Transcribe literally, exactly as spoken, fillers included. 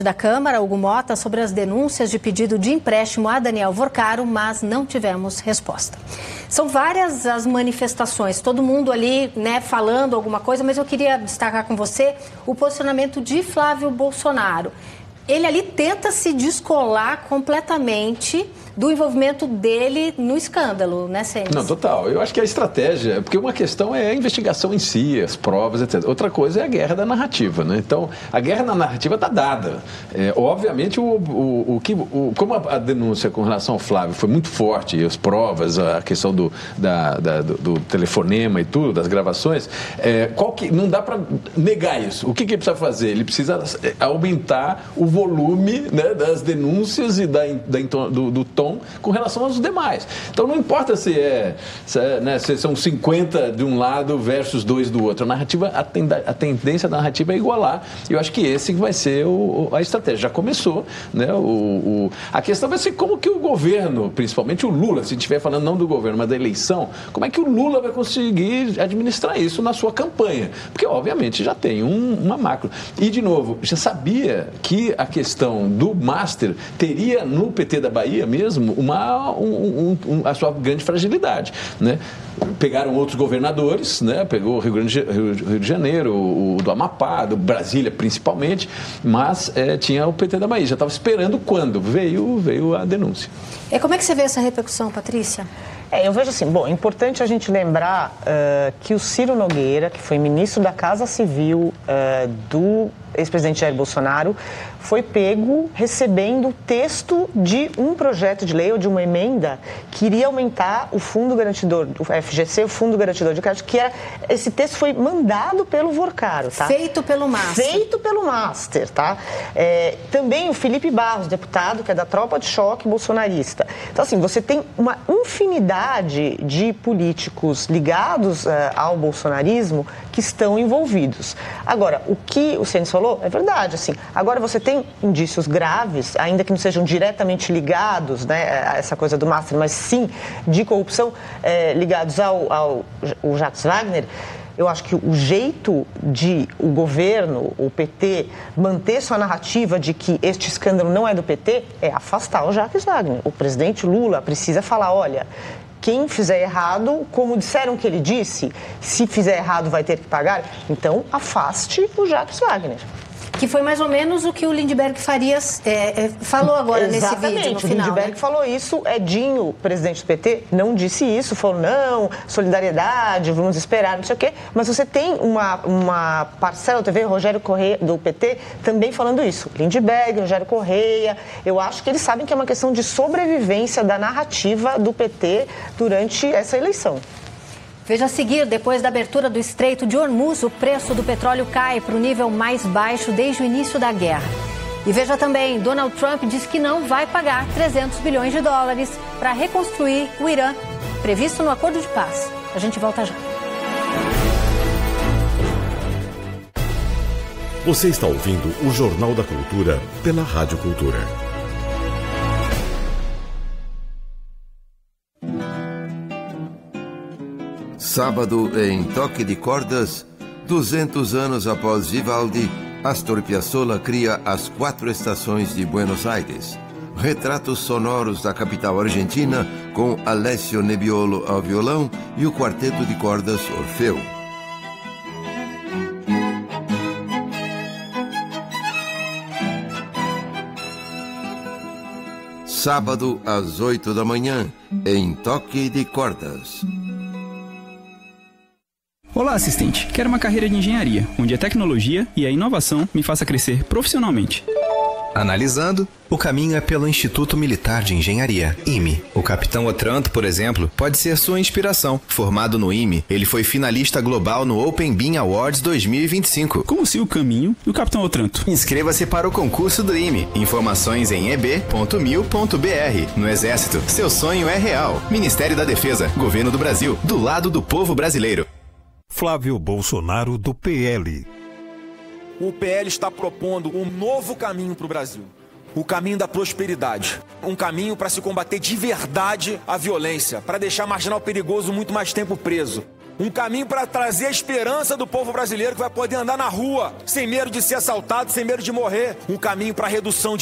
Da Câmara, Hugo Mota, sobre as denúncias de pedido de empréstimo a Daniel Vorcaro, mas não tivemos resposta. São várias as manifestações, todo mundo ali, né, falando alguma coisa, mas eu queria destacar com você o posicionamento de Flávio Bolsonaro. Ele ali tenta se descolar completamente do envolvimento dele no escândalo, né, Senis? Não, total. Eu acho que a estratégia, porque uma questão é a investigação em si, as provas, etcétera. Outra coisa é a guerra da narrativa, né? Então, a guerra da narrativa está dada. É, obviamente, o, o, o que, o, como a, a denúncia com relação ao Flávio foi muito forte, e as provas, a questão do, da, da, do, do telefonema e tudo, das gravações, é, qual que, não dá para negar isso. O que, que ele precisa fazer? Ele precisa aumentar o volume, né, das denúncias e da, da, do, do tom com relação aos demais. Então não importa se, é, se, é, né, se são cinquenta de um lado versus dois do outro. A narrativa, a, tenda, a tendência da narrativa é igualar. E eu acho que esse vai ser o, a estratégia. Já começou, né? O, o, a questão vai ser como que o governo, principalmente o Lula, se a gente estiver falando não do governo, mas da eleição, como é que o Lula vai conseguir administrar isso na sua campanha? Porque, obviamente, já tem um, uma macro. E, de novo, já sabia que a questão do Master teria no P T da Bahia mesmo uma, um, um, um, a sua grande fragilidade, né? Pegaram outros governadores, né? Pegou o Rio, Grande, Rio, Rio de Janeiro, o, o do Amapá, do Brasília principalmente, mas é, tinha o P T da Bahia. Já estava esperando quando veio, veio a denúncia. E como é que você vê essa repercussão, Patrícia? É, eu vejo assim, bom, é importante a gente lembrar uh, que o Ciro Nogueira, que foi ministro da Casa Civil uh, do ex-presidente Jair Bolsonaro, foi pego recebendo o texto de um projeto de lei ou de uma emenda que iria aumentar o fundo garantidor, o F G C, o fundo garantidor de crédito, que era, esse texto foi mandado pelo Vorcaro, tá? Feito pelo Master. Feito pelo Master, tá? É, também o Felipe Barros, deputado, que é da tropa de choque bolsonarista. Então, assim, você tem uma infinidade de políticos ligados uh, ao bolsonarismo que estão envolvidos. Agora, o que o Senis falou é verdade, assim. Agora você tem indícios graves, ainda que não sejam diretamente ligados, né, a essa coisa do Master, mas sim de corrupção é, ligados ao, ao, ao Jacques Wagner. Eu acho que o jeito de o governo, o P T, manter sua narrativa de que este escândalo não é do P T é afastar o Jacques Wagner. O presidente Lula precisa falar, olha, quem fizer errado, como disseram que ele disse, se fizer errado vai ter que pagar, então afaste o Jacques Wagner. Que foi mais ou menos o que o Lindbergh Farias é, é, falou agora Exatamente. nesse vídeo, no final. O Lindbergh, né, falou isso, Edinho, presidente do P T, não disse isso, falou não, solidariedade, vamos esperar, não sei o quê. Mas você tem uma, uma parcela da T V, Rogério Correia, do P T, também falando isso. Lindbergh, Rogério Correia, eu acho que eles sabem que é uma questão de sobrevivência da narrativa do P T durante essa eleição. Veja a seguir, depois da abertura do Estreito de Hormuz, o preço do petróleo cai para o nível mais baixo desde o início da guerra. E veja também, Donald Trump diz que não vai pagar trezentos bilhões de dólares para reconstruir o Irã, previsto no acordo de paz. A gente volta já. Você está ouvindo o Jornal da Cultura pela Rádio Cultura. Sábado, em Toque de Cordas, duzentos anos após Vivaldi, Astor Piazzolla cria as quatro estações de Buenos Aires. Retratos sonoros da capital argentina com Alessio Nebbiolo ao violão e o quarteto de cordas Orfeu. Sábado, às oito da manhã, em Toque de Cordas. Olá, assistente. Quero uma carreira de engenharia, onde a tecnologia e a inovação me faça crescer profissionalmente. Analisando, o caminho é pelo Instituto Militar de Engenharia, I M E. O capitão Otranto, por exemplo, pode ser sua inspiração. Formado no I M E, ele foi finalista global no Open Bean Awards dois mil e vinte e cinco. Como se o caminho e o capitão Otranto? Inscreva-se para o concurso do I M E. Informações em e b ponto mil ponto b r. No Exército, seu sonho é real. Ministério da Defesa, Governo do Brasil, do lado do povo brasileiro. Flávio Bolsonaro, do P L. O P L está propondo um novo caminho para o Brasil. O caminho da prosperidade. Um caminho para se combater de verdade a violência, para deixar marginal perigoso muito mais tempo preso. Um caminho para trazer a esperança do povo brasileiro que vai poder andar na rua, sem medo de ser assaltado, sem medo de morrer. Um caminho para redução de